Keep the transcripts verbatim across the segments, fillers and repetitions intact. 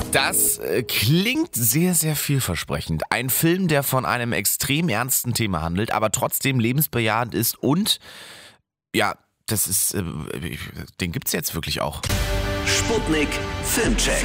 Das äh, klingt sehr, sehr vielversprechend. Ein Film, der von einem extrem ernsten Thema handelt, aber trotzdem lebensbejahend ist und, ja, das ist, äh, den gibt's jetzt wirklich auch. Sputnik Filmcheck.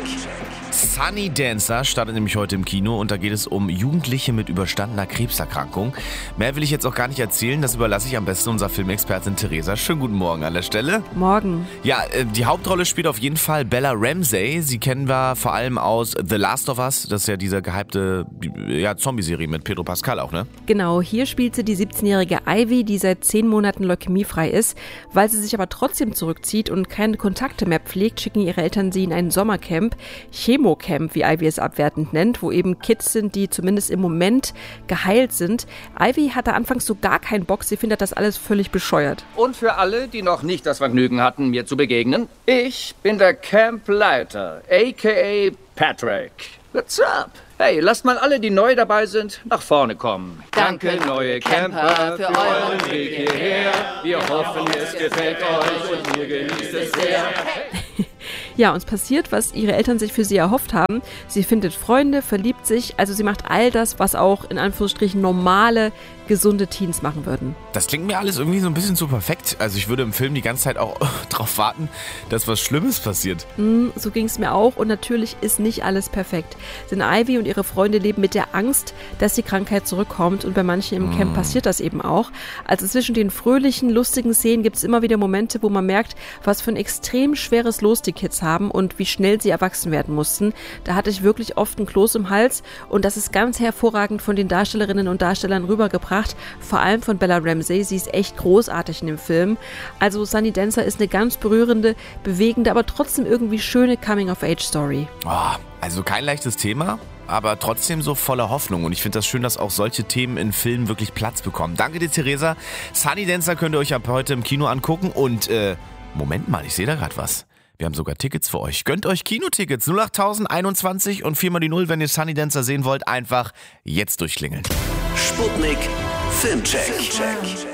Sunny Dancer startet nämlich heute im Kino und da geht es um Jugendliche mit überstandener Krebserkrankung. Mehr will ich jetzt auch gar nicht erzählen, das überlasse ich am besten unserer Filmexpertin Theresa. Schönen guten Morgen an der Stelle. Morgen. Ja, die Hauptrolle spielt auf jeden Fall Bella Ramsey. Sie kennen wir vor allem aus The Last of Us. Das ist ja diese gehypte ja, Zombie-Serie mit Pedro Pascal auch, ne? Genau, hier spielt sie die siebzehnjährige Ivy, die seit zehn Monaten leukämiefrei ist. Weil sie sich aber trotzdem zurückzieht und keine Kontakte mehr pflegt, schicken ihre Eltern sie in ein Sommercamp. Chemocamp, wie Ivy es abwertend nennt, wo eben Kids sind, die zumindest im Moment geheilt sind. Ivy hatte anfangs so gar keinen Bock, sie findet das alles völlig bescheuert. Und für alle, die noch nicht das Vergnügen hatten, mir zu begegnen, ich bin der Campleiter, aka Patrick. What's up? Hey, lasst mal alle, die neu dabei sind, nach vorne kommen. Danke, neue Camper, für euren Weg hierher. Wir hoffen, es gefällt euch und ihr genießt es sehr. Ja, uns passiert, was ihre Eltern sich für sie erhofft haben. Sie findet Freunde, verliebt sich, also sie macht all das, was auch in Anführungsstrichen normale, gesunde Teens machen würden. Das klingt mir alles irgendwie so ein bisschen zu perfekt. Also ich würde im Film die ganze Zeit auch drauf warten, dass was Schlimmes passiert. Mm, so ging es mir auch und natürlich ist nicht alles perfekt. Denn Ivy und ihre Freunde leben mit der Angst, dass die Krankheit zurückkommt und bei manchen im mm. Camp passiert das eben auch. Also zwischen den fröhlichen, lustigen Szenen gibt es immer wieder Momente, wo man merkt, was für ein extrem schweres Los die Kids haben und wie schnell sie erwachsen werden mussten. Da hatte ich wirklich oft ein Kloß im Hals und das ist ganz hervorragend von den Darstellerinnen und Darstellern rübergebracht. Vor allem von Bella Ramsey. Sie ist echt großartig in dem Film. Also Sunny Dancer ist eine ganz berührende, bewegende, aber trotzdem irgendwie schöne Coming-of-Age-Story. Oh, also kein leichtes Thema, aber trotzdem so voller Hoffnung. Und ich finde das schön, dass auch solche Themen in Filmen wirklich Platz bekommen. Danke dir, Theresa. Sunny Dancer könnt ihr euch ab heute im Kino angucken. Und, äh, Moment mal, ich sehe da gerade was. Wir haben sogar Tickets für euch. Gönnt euch Kinotickets null acht einundzwanzig und vier mal die Null, wenn ihr Sunny Dancer sehen wollt. Einfach jetzt durchklingeln. Sputnik Filmcheck.